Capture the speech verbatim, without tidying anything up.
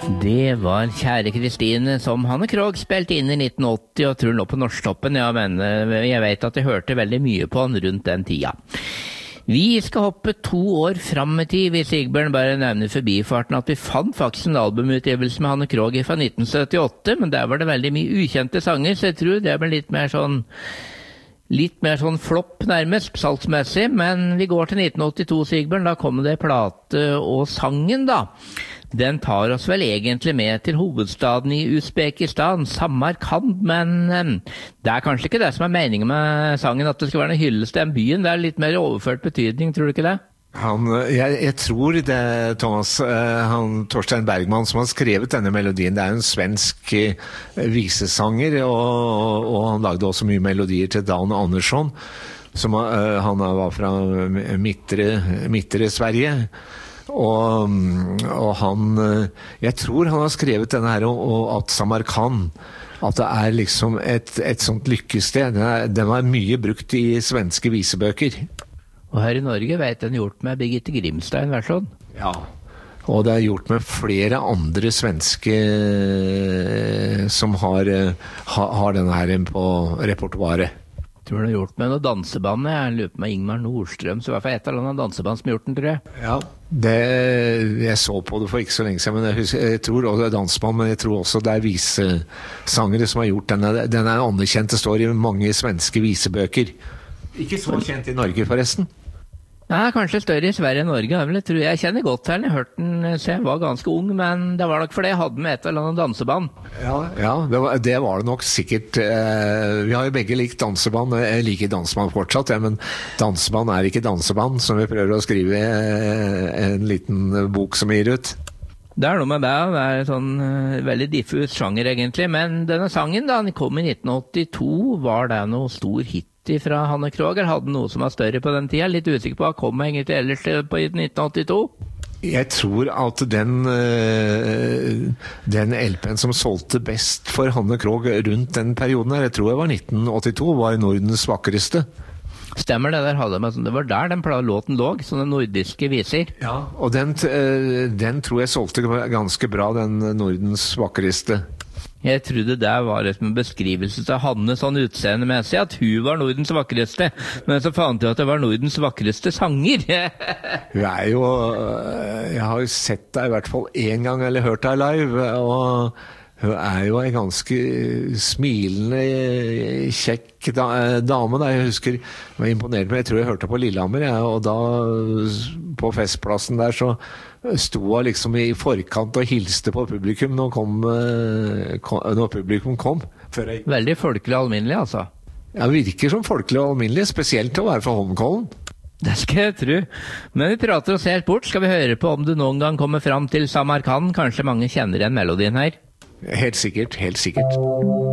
Det var Kjære Kristine som Hanne Krogh spilte inn i nitten åtti og tror nå på Norsktoppen. Ja, men jeg vet at jeg hørte veldig mye på han rundt den tida. Vi skal hoppe to år fram i tid, hvis Sigbjørn bare nevner forbifarten at vi fant faktisk en albumutgivelse med Hanne Krogh fra nitten syttiåtte, men der var det veldig mye ukjente sanger, så jeg tror det ble litt mer sånn Litt mer sånn flopp nærmest, salgsmessig, men vi går til nitten åttito, Sigbjørn. Da kommer det plate og sangen, da. Den tar oss vel egentlig med til hovedstaden i Usbekistan, Samarkand, men um, det er kanskje ikke det som er meningen med sangen, at det skal være en hyllest til den byen. Det er litt mer overført betydning, tror du ikke det? Han, jeg, jeg tror det, Thomas, han, Torstein Bergman, som har skrevet denne melodien, det er en svensk eh, visesanger, og, og han lagde også mye melodier til Dan Andersson, som uh, han var fra midtre, midtre Sverige. Og, og han, jeg tror han har skrevet denne her, og, og at Samarkand, at det er liksom et, et sånt lykkested. Den, er, den var mye brukt i svenske visebøker. Og her i Norge vet den gjort med Birgitte Grimstein, vær sånn. Ja, og det er gjort med flere andre svenske som har, har denne her på repertoaret. Jeg tror den har gjort med noe danseband. Jeg lurer på med Ingmar Nordstrøm, så i hvert fall et eller annet danseband som har gjort den, tror jeg. Ja, det, jeg så på det for ikke så lenge siden, men jeg, husker, jeg tror også det er danseband, men jeg tror også det er visesangere som har gjort denne. Den er anerkjent, det står i mange svenske visebøker. Ikke så kjent i Norge, forresten. Ja, kanskje større i Sverige enn Norge. Jeg, tror jeg kjenner godt til den. Jeg hørte den så jeg var ganske ung, men det var nok fordi jeg hadde med et eller annet danseband. Ja, ja det, var, det var det nok sikkert. Vi har jo begge likt danseband. Jeg liker danseband fortsatt, ja, men danseband er ikke danseband, som vi prøver å skrive en liten bok som gir ut. Det er noe med det, det er en sånn uh, veldig diffus sjanger egentlig, men denne sangen da, den kom i nitten åttito, var det noe stor hit fra Hanne Krogh, hadde noe som var større på den tida, litt usikker på hva kom egentlig ellers på i nitten åttito? Jeg tror at den, den L P-en som solgte best for Hanne Krogh rundt den perioden her, jeg tror jeg var nitten åttito, var Nordens vakreste. Stemmer det der, hadde med, det var der den låten lå, sånne nordiske viser. Ja, og den, den tror jeg solgte ganske bra, den Nordens vakreste. Jeg trodde det var en beskrivelse til Hanne sånn utseendemessig, at hun var Nordens vakreste, men så fant jeg at det var Nordens vakreste sanger. Hun er jo, jeg har jo sett deg i hvert fall en gang, eller hørt deg live, og hun er jo en ganske smilende, kjekk dame. Da. Jeg husker, jeg var imponert med, jeg tror jeg hørte på Lillehammer, ja, og da på festplassen der så sto hun liksom i forkant og hilste på publikum når, kom, når publikum kom. Jeg... Veldig folkelig og alminnelig, altså. Ja, virker som folkelig og alminnelig, spesielt til å være fra Holmenkollen. Det skal jeg tro. Men vi prater oss helt bort. Skal vi høre på om du noen gang kommer fram til Samarkand? Kanskje mange kjenner igjen melodien her? Helt sikkert, helt sikkert.